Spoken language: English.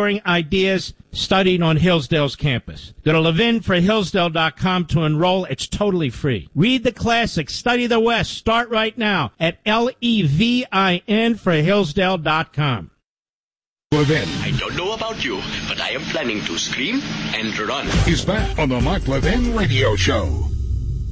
exploring ideas studied on Hillsdale's campus. Go to levinforhillsdale.com to enroll. It's totally free. Read the classics. Study the West. Start right now at LEVIN for Hillsdale.com. Levin. I don't know about you, but I am planning to scream and run. He's back on the Mark Levin Radio Show.